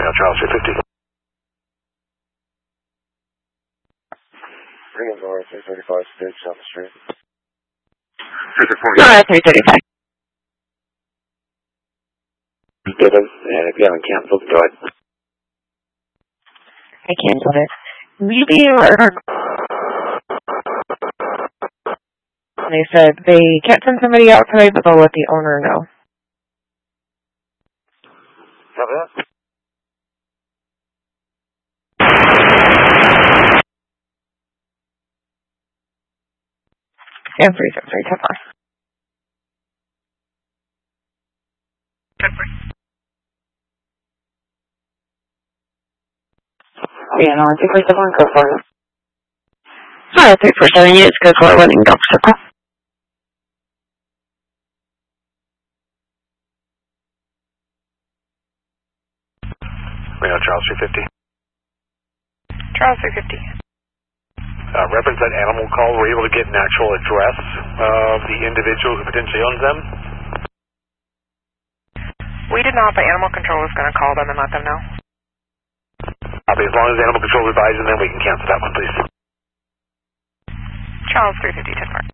Charles 350. Ring North 335 stage on the street. 335. Get them, and if you haven't canceled, go ahead. I canceled it. Maybe they said they can't send somebody out today, but they'll let the owner know. Copy that. Yeah, 363, tough on. Yeah, no, 347, go for it. Hi, 347 units, go for it, running Dock Circle. Charles 350. Charles 350. Reference that animal call, were you able to get an actual address of the individual who potentially owns them? We did not, but Animal Control was going to call them and let them know. As long as Animal Control advises them, we can cancel that one, please. Charles 350, 10 Park.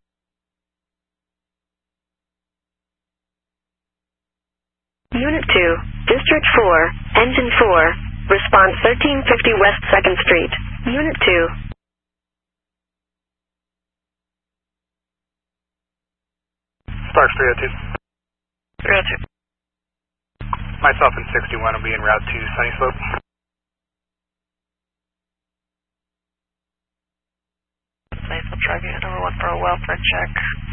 Unit 2, District 4, Engine 4, response 1350 West 2nd Street. Unit 2. Sparks 302. 302. Myself and 61 will be en route to Sunny Slope. Sunny Slope driving at number 1 for a welfare check.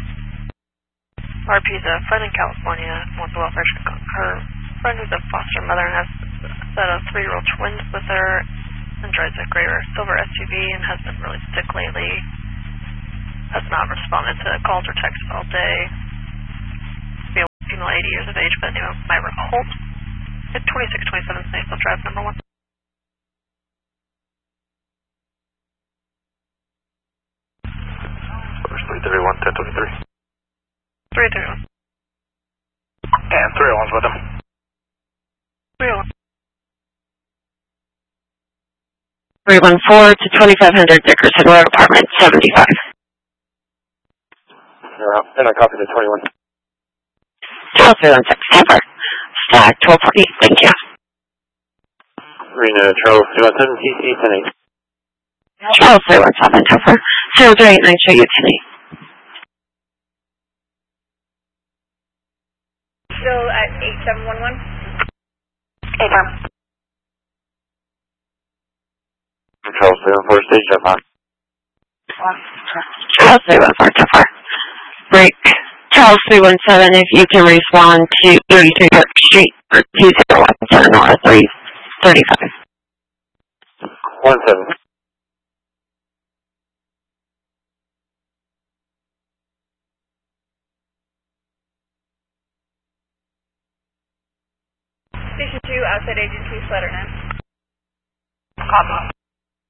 RP is a friend in California, wants a welfare check. Her friend is a foster mother and has a set of 3-year-old twins with her and drives a gray or silver SUV and has been really sick lately. Has not responded to calls or texts all day. Female 80 years of age by the name of Myra Holt. At 2627 Sunny Slope Drive, number 1. First 331, 1023. 331. And 301's with them. 301. 314 to 2500 Dickerson Road, apartment 75. And I copy the 21. Charles 316, September. Flag 1240, thank you. Reno Charles 317, TC 10-8. Charles 317, Topher. 0389, show you 10-8. Still at 8711? 8 Charles 314, stage Jeff on. Charles 314, Topher. Break. Charles 317, if you can respond to 33 Park Street for 2017 or 335. 17. Station 2, outside agent 2, Slater 9. Copy.